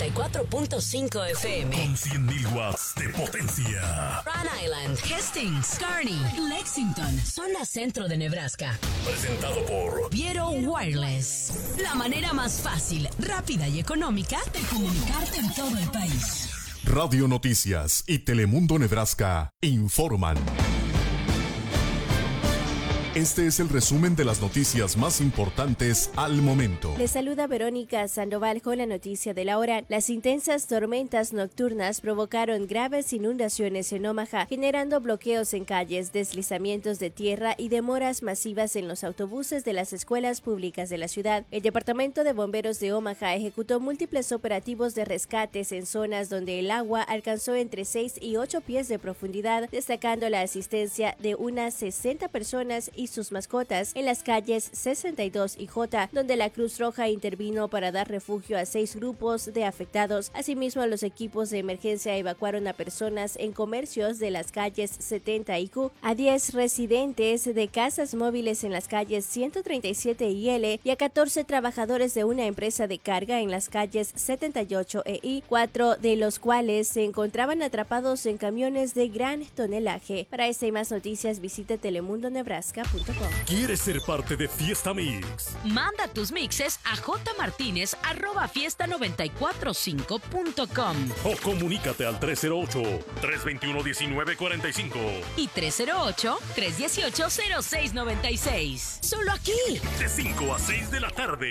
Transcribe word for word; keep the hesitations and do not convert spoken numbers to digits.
noventa y cuatro punto cinco F M. Con cien mil watts de potencia. Rhode Island, Hastings, Kearney, Lexington, zona centro de Nebraska. Presentado por Viero Wireless. La manera más fácil, rápida y económica de comunicarte en todo el país. Radio Noticias y Telemundo Nebraska informan. Este es el resumen de las noticias más importantes al momento. Les saluda Verónica Sandoval con la noticia de la hora. Las intensas tormentas nocturnas provocaron graves inundaciones en Omaha, generando bloqueos en calles, deslizamientos de tierra y demoras masivas en los autobuses de las escuelas públicas de la ciudad. El Departamento de Bomberos de Omaha ejecutó múltiples operativos de rescates en zonas donde el agua alcanzó entre seis y ocho pies de profundidad, destacando la asistencia de unas sesenta personas y sus mascotas en las calles sesenta y dos y J, donde la Cruz Roja intervino para dar refugio a seis grupos de afectados. Asimismo, los equipos de emergencia evacuaron a personas en comercios de las calles setenta y Q, a diez residentes de casas móviles en las calles ciento treinta y siete y L y a catorce trabajadores de una empresa de carga en las calles setenta y ocho e I, cuatro de los cuales se encontraban atrapados en camiones de gran tonelaje. Para esta y más noticias visite telemundo nebraska punto com. ¿Quieres ser parte de Fiesta Mix? Manda tus mixes a jmartinez arroba fiesta noventa y cuatro punto cinco punto com O comunícate al tres cero ocho, tres dos uno, uno nueve cuatro cinco y tres cero ocho, tres uno ocho, cero seis nueve seis. Solo aquí. De cinco a seis de la tarde.